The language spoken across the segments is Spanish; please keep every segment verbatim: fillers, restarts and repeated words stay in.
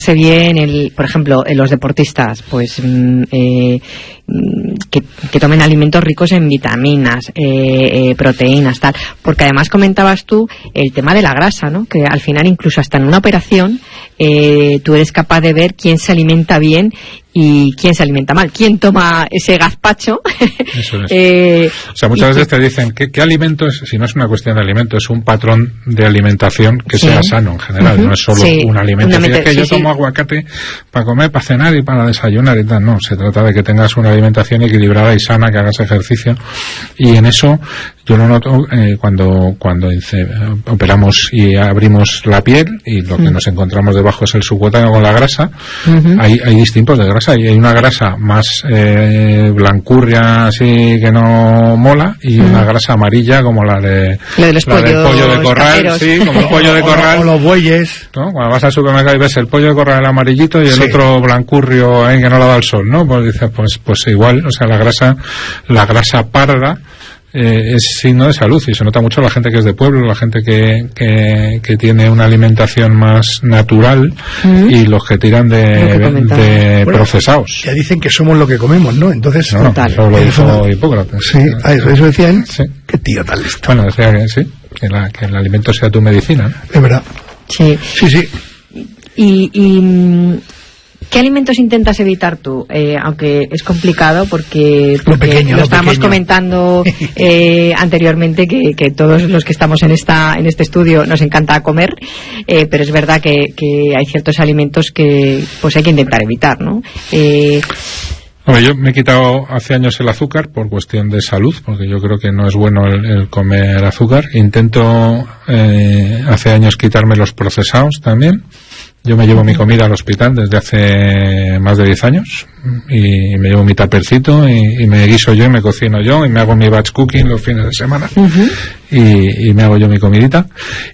bien, el, por ejemplo, en los deportistas, pues eh, que, que tomen alimentos ricos en vitaminas, eh, eh, proteínas, tal, porque además comentabas tú el tema de la grasa, ¿no? Que al final incluso hasta en una operación eh, tú eres capaz de ver quién se alimenta bien y quién se alimenta mal, quién toma ese gazpacho. Eso es. eh, o sea, muchas veces te dicen ¿qué, qué alimento es? Si no es una cuestión de alimento, es un patrón de alimentación que sí. sea sano en general, uh-huh. no es solo sí. un alimento. Una si es que sí, yo sí. tomo aguacate para comer, para cenar y para desayunar y tal, no, se trata de que tengas una alimentación equilibrada y sana, que hagas ejercicio, y en eso yo lo noto eh, cuando cuando dice, operamos y abrimos la piel y lo que uh-huh. nos encontramos debajo es el subcutáneo con la grasa. uh-huh. hay, hay distintos de grasa, y hay una grasa más eh, blancurria así que no mola, y uh-huh. una grasa amarilla como la de, la de los la del pollo de corral, caperos. sí, como el pollo de corral, o, o los bueyes, ¿no? Cuando vas al supermercado y ves el pollo de corral el amarillito y el sí. otro blancurrio ahí que no lo da el sol, ¿no? Pues dices, pues pues igual, o sea, la grasa la grasa parda Eh, es signo de salud, y se nota mucho la gente que es de pueblo, la gente que, que, que tiene una alimentación más natural, uh-huh. y los que tiran de, de bueno, procesados. Ya dicen que somos lo que comemos, ¿no? Entonces, no, no, eso lo dijo Hipócrates. Sí, ah, eso, eso decía él. Sí. Qué tío tan listo. Bueno, decía que sí, que, la, que el alimento sea tu medicina, ¿no? Es verdad. Sí. Sí, sí. Y... y ¿qué alimentos intentas evitar tú? Eh, aunque es complicado porque, porque lo, pequeño, lo estábamos pequeño. comentando eh, anteriormente que, que todos los que estamos en esta en este estudio nos encanta comer, eh, pero es verdad que, que hay ciertos alimentos que pues hay que intentar evitar, ¿no? Eh, Bueno, yo me he quitado hace años el azúcar por cuestión de salud, porque yo creo que no es bueno el, el comer azúcar. Intento eh, hace años quitarme los procesados también. Yo me llevo mi comida al hospital desde hace más de diez años, y me llevo mi tapercito y, y me guiso yo y me cocino yo y me hago mi batch cooking los fines de semana. Uh-huh. y, y me hago yo mi comidita,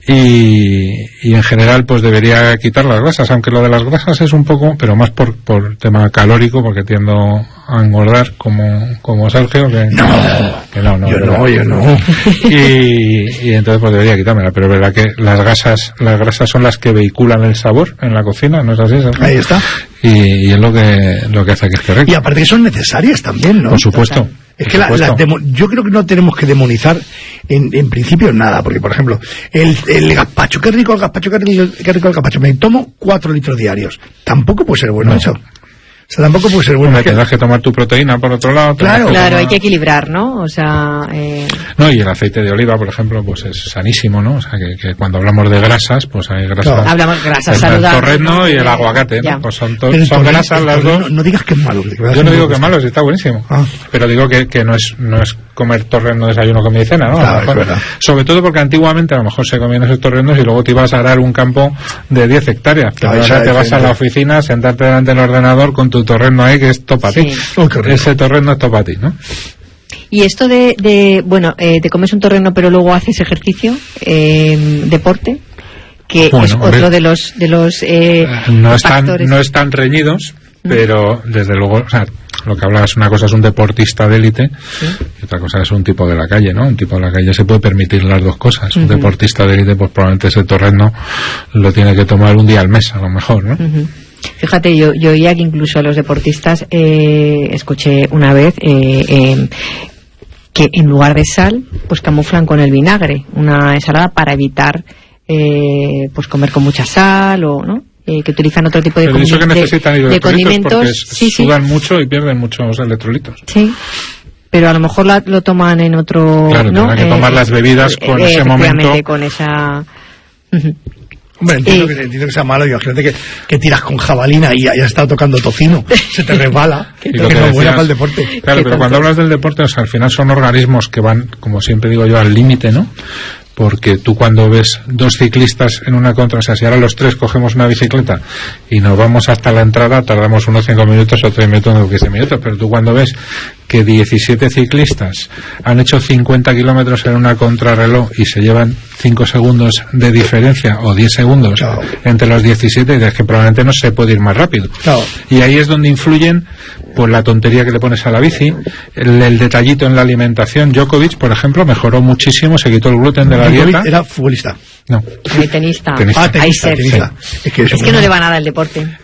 y, y en general pues debería quitar las grasas, aunque lo de las grasas es un poco, pero más por, por tema calórico, porque tiendo a engordar como, como Sergio, que no, que no, no yo no, yo no. Y, y entonces pues debería quitármela, pero es verdad que las grasas, las grasas son las que vehiculan el sabor en la cocina, ¿no es así, Sergio? Ahí está. Y, y es lo que lo que hace que esté rico. Y aparte que son necesarias también, ¿no? Por supuesto. Total. Es que la, la demo, yo creo que no tenemos que demonizar en, en principio nada, porque por ejemplo el, el gazpacho, qué rico el gazpacho, qué rico, qué rico el gazpacho, me tomo cuatro litros diarios, tampoco puede ser bueno no. eso. O sea, tampoco puede ser bueno. Hombre, tendrás que tomar tu proteína por otro lado. Claro, claro, tomar... hay que equilibrar, ¿no? O sea... Eh... No, y el aceite de oliva, por ejemplo, pues es sanísimo, ¿no? O sea, que, que cuando hablamos de grasas, pues hay grasas... Claro. Hablamos de grasas saludables. El torrezno y el aguacate, ¿no? Pues son, to- son grasas las dos. No, no digas que es malo. Yo no digo que es malo, sí está buenísimo. Ah. Pero digo que, que no es no es comer torrezno, desayuno, comida y cena, ¿no? Claro, a lo mejor, sobre todo porque antiguamente a lo mejor se comían esos torreznos y luego te ibas a arar un campo de diez hectáreas. Claro, ahora te vas a la oficina, sentarte delante del ordenador con tu torrezno ahí, que es todo para ti. Oh, ese torrezno es todo para ti, ¿no? Y esto de, de bueno, eh, te comes un torrezno pero luego haces ejercicio, eh, deporte, que bueno, es otro ver, de los de los eh, no están factores. no están reñidos, pero desde luego, o sea, lo que hablabas, una cosa es un deportista de élite, ¿sí? Y otra cosa es un tipo de la calle, ¿no? Un tipo de la calle se puede permitir las dos cosas. Uh-huh. Un deportista de élite, pues probablemente ese torrezno lo tiene que tomar un día al mes, a lo mejor, ¿no? Uh-huh. Fíjate, yo, yo oía que incluso a los deportistas, eh, escuché una vez, eh, eh, que en lugar de sal, pues camuflan con el vinagre, una ensalada para evitar, eh, pues comer con mucha sal, o, ¿no? Eh, que utilizan otro tipo de, condi- que necesitan de, de condimentos porque sí, sudan sí. mucho y pierden muchos electrolitos. Sí, pero a lo mejor la, lo toman en otro, claro, ¿no? Tendrán que tomar eh, las bebidas con eh, ese momento, con esa uh-huh. Hombre, entiendo, eh, que, entiendo que sea malo. Imagínate que, que tiras con jabalina y hayas estado tocando tocino, se te resbala, que no es buena para el deporte. Claro, pero cuando hablas del deporte, o sea, al final son organismos que van, como siempre digo yo, al límite, ¿no? Porque tú cuando ves dos ciclistas en una contra, o sea, si ahora los tres cogemos una bicicleta y nos vamos hasta la entrada, tardamos unos cinco minutos o tres minutos o quince minutos, pero tú cuando ves que diecisiete ciclistas han hecho cincuenta kilómetros en una contrarreloj y se llevan cinco segundos de diferencia o diez segundos claro. entre los diecisiete, y es que probablemente no se puede ir más rápido. Claro. Y ahí es donde influyen pues la tontería que le pones a la bici, el, el detallito en la alimentación. Djokovic, por ejemplo, mejoró muchísimo, se quitó el gluten de la Djokovic dieta. Era futbolista. No. Tenista. tenista. Ah, tenista, tenista. Es que, es que no le va nada el deporte.